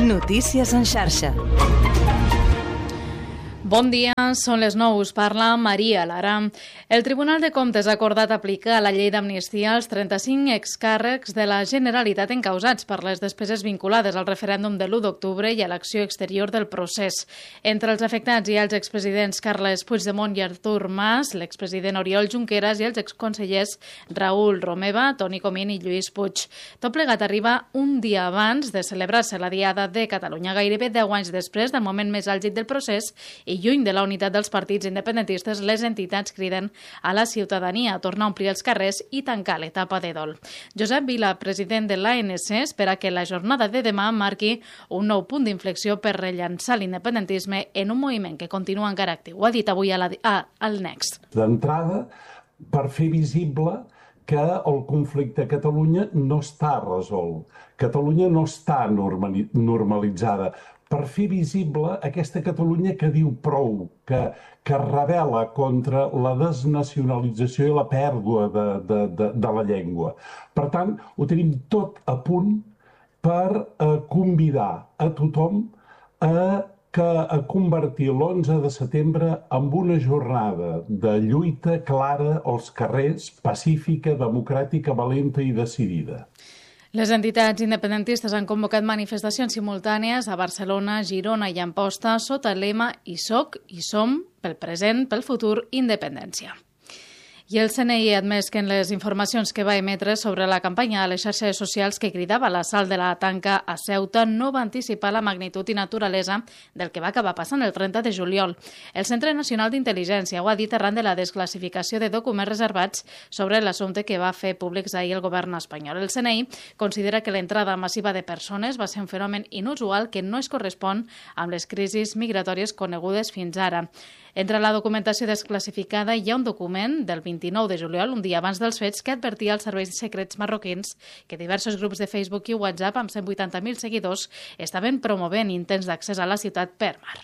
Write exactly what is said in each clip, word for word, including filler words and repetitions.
Notícies en xarxa. Bon dia, són les nou, us parla Maria Lara. El Tribunal de Comptes ha acordat aplicar la llei d'amnistia als trenta-cinc excàrrecs de la Generalitat encausats per les despeses vinculades al referèndum de l'u d'octubre i a l'acció exterior del procés. Entre els afectats hi ha els expresidents Carles Puigdemont i Artur Mas, l'expresident Oriol Junqueras i els exconsellers Raül Romeva, Toni Comín i Lluís Puig. Tot plegat arriba un dia abans de celebrar-se la Diada de Catalunya, gairebé deu anys després del moment més àlgid del procés i lluny de la unitat dels partits independentistes, les entitats criden a la ciutadania a tornar a omplir els carrers i tancar l'etapa de dol. Josep Vila, president de l'A N C, espera que la jornada de demà marqui un nou punt d'inflexió per rellançar l'independentisme en un moviment que continua encara actiu. Ho ha dit avui a la, a, al Next. D'entrada, per fer visible que el conflicte a Catalunya no està resolt. Catalunya no està normali- normalitzada. Per fer visible aquesta Catalunya que diu prou, que, que rebel·la contra la desnacionalització i la pèrdua de, de, de, de la llengua. Per tant, ho tenim tot a punt per eh, convidar a tothom a, que, a convertir l'onze de setembre en una jornada de lluita clara als carrers, pacífica, democràtica, valenta i decidida. Les entitats independentistes han convocat manifestacions simultànies a Barcelona, Girona i Amposta sota el lema "Hi soc, hi som, pel present, pel futur, independència". I el C N I ha admès que en les informacions que va emetre sobre la campanya a les xarxes socials que cridava l'assalt de la tanca a Ceuta no va anticipar la magnitud i naturalesa del que va acabar passant el trenta de juliol. El Centre Nacional d'Intel·ligència ho ha dit arran de la desclassificació de documents reservats sobre l'assumpte que va fer públics ahir el govern espanyol. El C N I considera que l'entrada massiva de persones va ser un fenomen inusual que no es correspon amb les crisis migratòries conegudes fins ara. Entre la documentació desclassificada hi ha un document del vint-i-nou de juliol, un dia abans dels fets, que advertia als serveis secrets marroquins que diversos grups de Facebook i WhatsApp amb cent vuitanta mil seguidors estaven promovent intents d'accés a la ciutat per mar.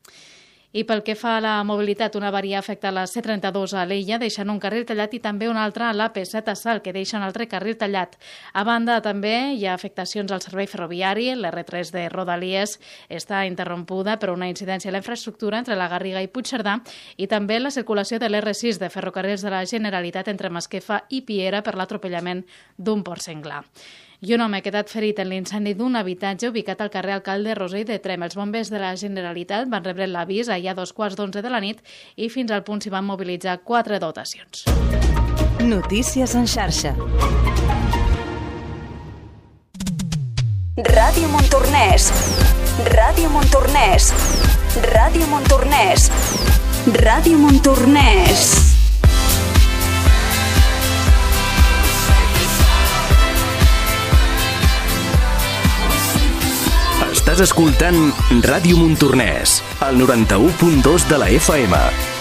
I pel que fa a la mobilitat, una avaria afecta la C trenta-dos a Alella, deixant un carril tallat, i també una altra a l'A P set a Salt, que deixa un altre carril tallat. A banda, també hi ha afectacions al servei ferroviari. l'R tres de Rodalies està interrompuda per una incidència a la infraestructura entre la Garriga i Puigcerdà, i també la circulació de l'R sis de Ferrocarrils de la Generalitat entre Masquefa i Piera per l'atropellament d'un porc senglar. I un home ha quedat ferit en l'incendi d'un habitatge ubicat al carrer Alcalde Rosell de Trem. Els bombers de la Generalitat van rebre l'avís ahir a dos quarts d'onze de la nit i fins al punt s'hi van mobilitzar quatre dotacions. Notícies en xarxa. Ràdio Montornès. Ràdio Montornès. Ràdio Montornès. Ràdio Montornès. Estàs escoltant Ràdio Montornès, al noranta-u punt dos de la F M.